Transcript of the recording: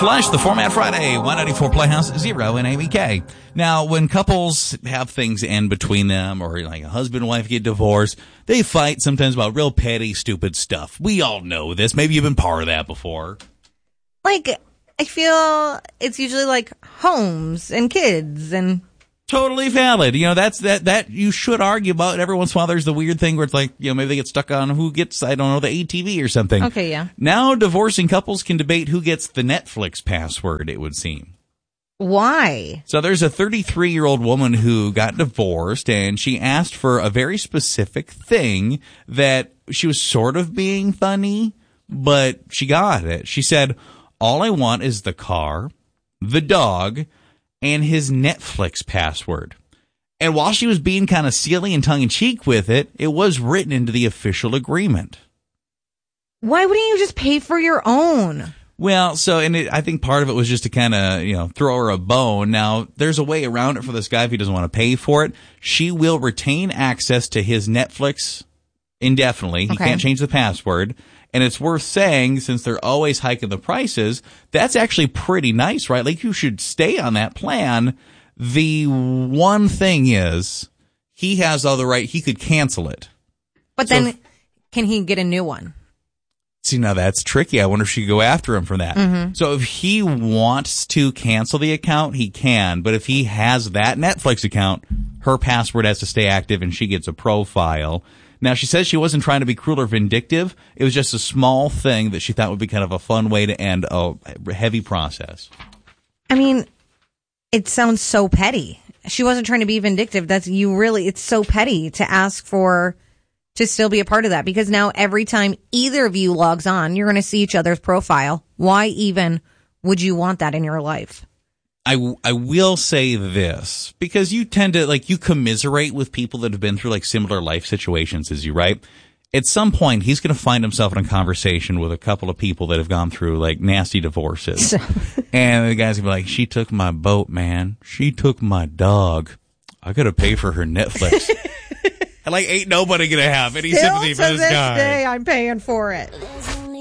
Flush, the Format Friday, 194 Playhouse, 0 and ABK. Now, when couples have things end between them, or like a husband and wife get divorced, they fight sometimes about real petty, stupid stuff. We all know this. Maybe you've been part of that before. Like, I feel it's usually like homes and kids and... Totally valid. You know, that you should argue about. Every once in a while there's the weird thing where it's like, you know, maybe they get stuck on who gets, I don't know, the ATV or something. Okay, yeah. Now divorcing couples can debate who gets the Netflix password, it would seem. Why? So there's a 33-year-old woman who got divorced, and she asked for a very specific thing that she was sort of being funny, but she got it. She said, all I want is the car, the dog, and his Netflix password. And while she was being kind of silly and tongue-in-cheek with it, it was written into the official agreement. Why wouldn't you just pay for your own? Well, so, I think part of it was just to kind of, you know, throw her a bone. Now, there's a way around it for this guy if he doesn't want to pay for it. She will retain access to his Netflix indefinitely. He can't change the password. And it's worth saying, since they're always hiking the prices, that's actually pretty nice, right? Like, you should stay on that plan. The one thing is, he has all the right, he could cancel it. But so then, can he get a new one? See, now that's tricky. I wonder if she could go after him for that. Mm-hmm. So if he wants to cancel the account, he can. But if he has that Netflix account, her password has to stay active and she gets a profile. Now, she says she wasn't trying to be cruel or vindictive. It was just a small thing that she thought would be kind of a fun way to end a heavy process. I mean, it sounds so petty. She wasn't trying to be vindictive. It's so petty to ask for to still be a part of that, because now every time either of you logs on, you're going to see each other's profile. Why even would you want that in your life? I will say this, because you tend to, like, you commiserate with people that have been through, like, similar life situations as you, right? At some point, he's going to find himself in a conversation with a couple of people that have gone through, like, nasty divorces. And the guy's going to be like, she took my boat, man. She took my dog. I got to pay for her Netflix. And, like, ain't nobody going to have any sympathy for this guy. Still to this day, I'm paying for it.